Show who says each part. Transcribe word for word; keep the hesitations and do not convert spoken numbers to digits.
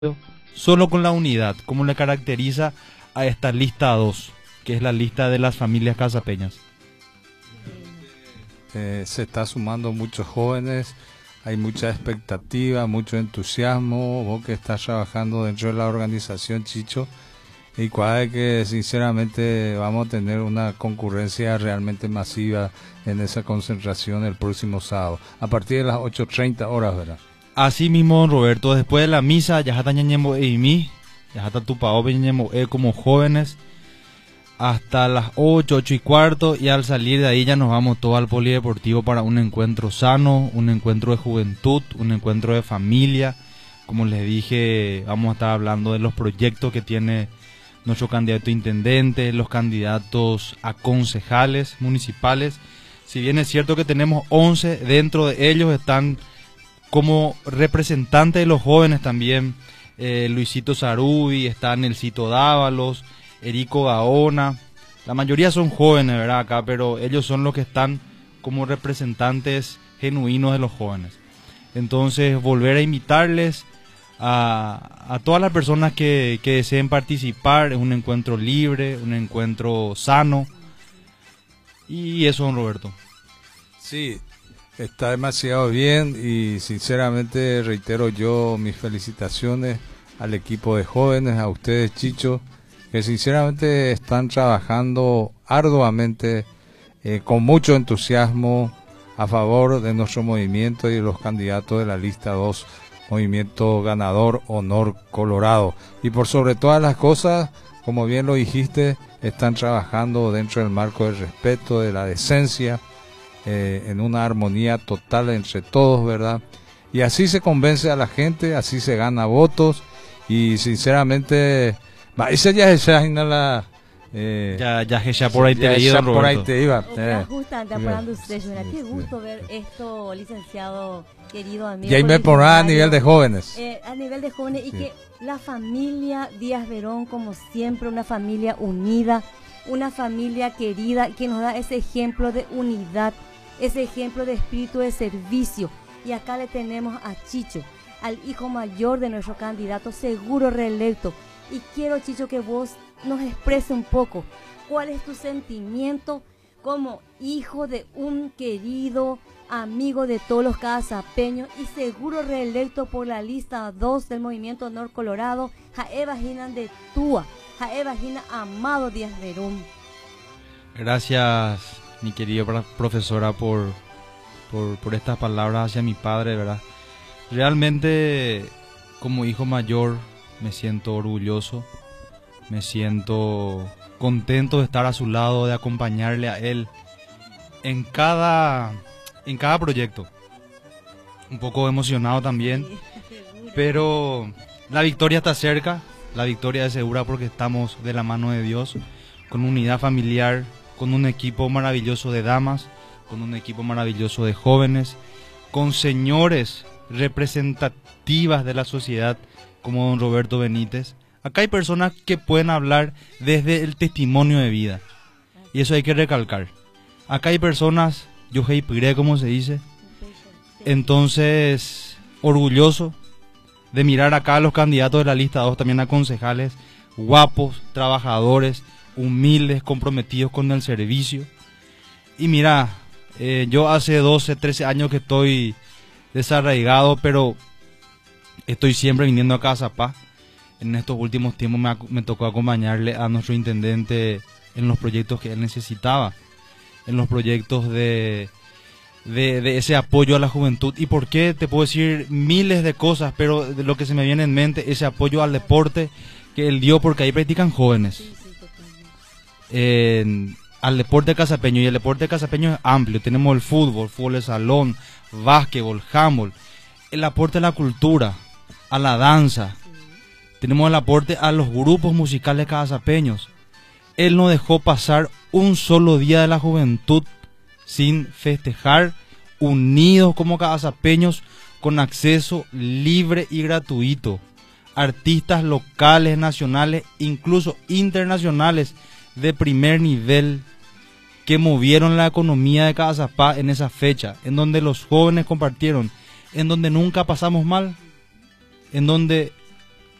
Speaker 1: solo con la unidad, como le caracteriza a esta lista dos, que es la lista de las familias casapeñas.
Speaker 2: Eh, se está sumando muchos jóvenes, hay mucha expectativa, mucho entusiasmo. Vos que estás trabajando dentro de la organización, Chicho, y cuál que sinceramente vamos a tener una concurrencia realmente masiva en esa concentración el próximo sábado, a partir de las ocho treinta horas, ¿verdad?
Speaker 1: Así mismo, don Roberto, después de la misa, ya está ñañemo e mí, ya está tu pao e como jóvenes, hasta las ocho, ocho y cuarto, y al salir de ahí ya nos vamos todo al polideportivo para un encuentro sano, un encuentro de juventud, un encuentro de familia. Como les dije, vamos a estar hablando de los proyectos que tiene nuestro candidato a intendente, los candidatos a concejales municipales. Si bien es cierto que tenemos once, dentro de ellos están como representantes de los jóvenes también eh, Luisito Sarubi, está Nelsito Dávalos, Erico Gaona. La mayoría son jóvenes, ¿verdad? Acá, pero ellos son los que están como representantes genuinos de los jóvenes. Entonces, volver a invitarles a, a todas las personas que, que deseen participar. Es un encuentro libre, un encuentro sano. Y eso, don Roberto.
Speaker 2: Sí, está demasiado bien y sinceramente reitero yo mis felicitaciones al equipo de jóvenes, a ustedes, Chicho, que sinceramente están trabajando arduamente, eh, con mucho entusiasmo a favor de nuestro movimiento y de los candidatos de la lista dos, Movimiento Ganador Honor Colorado. Y por sobre todas las cosas, como bien lo dijiste, están trabajando dentro del marco del respeto, de la decencia, eh, en una armonía total entre todos, ¿verdad? Y así se convence a la gente, así se gana votos y sinceramente... Esa ya es la... Eh,
Speaker 1: ya, ya, ya por ahí te
Speaker 2: iba,
Speaker 1: por ahí
Speaker 3: te iba. Eh, justamente hablando usted, qué gusto ver esto, licenciado, querido amigo.
Speaker 2: Y ahí me pondrá a nivel de jóvenes.
Speaker 3: Eh, a nivel de jóvenes, y sí, que la familia Díaz Verón, como siempre, una familia unida, una familia querida, que nos da ese ejemplo de unidad, ese ejemplo de espíritu de servicio. Y acá le tenemos a Chicho, al hijo mayor de nuestro candidato seguro reelecto. Y quiero, Chicho, que vos nos exprese un poco cuál es tu sentimiento como hijo de un querido amigo de todos los casapeños y seguro reelecto por la lista dos del Movimiento Honor Colorado, Jae Bajinan de Túa, Jae Bajina Amado Díaz Verón.
Speaker 1: Gracias, mi querida profesora, por, por, por estas palabras hacia mi padre, ¿verdad? Realmente, como hijo mayor, me siento orgulloso, me siento contento de estar a su lado, de acompañarle a él en cada, en cada proyecto. Un poco emocionado también, pero la victoria está cerca, la victoria es segura porque estamos de la mano de Dios, con unidad familiar, con un equipo maravilloso de damas, con un equipo maravilloso de jóvenes, con señores representativas de la sociedad, como don Roberto Benítez. Acá hay personas que pueden hablar desde el testimonio de vida, y eso hay que recalcar. Acá hay personas, yo heipiré, como se dice. Entonces, orgulloso de mirar acá a los candidatos de la lista dos, también a concejales guapos, trabajadores, humildes, comprometidos con el servicio. Y mira, eh, yo hace doce, trece años que estoy desarraigado, pero estoy siempre viniendo acá a Zapá. En estos últimos tiempos me, me tocó acompañarle a nuestro intendente en los proyectos que él necesitaba, en los proyectos de, de, de ese apoyo a la juventud. ¿Y por qué? Te puedo decir miles de cosas, pero de lo que se me viene en mente, ese apoyo al deporte que él dio, porque ahí practican jóvenes. Eh, al deporte casapeño, y el deporte casapeño es amplio. Tenemos el fútbol, fútbol de salón, básquetbol, handball, el aporte a la cultura, a la danza. Tenemos el aporte a los grupos musicales casapeños. Él no dejó pasar un solo día de la juventud sin festejar, unidos como casapeños, con acceso libre y gratuito. Artistas locales, nacionales, incluso internacionales de primer nivel, que movieron la economía de Cazapá en esa fecha, en donde los jóvenes compartieron, en donde nunca pasamos mal, en donde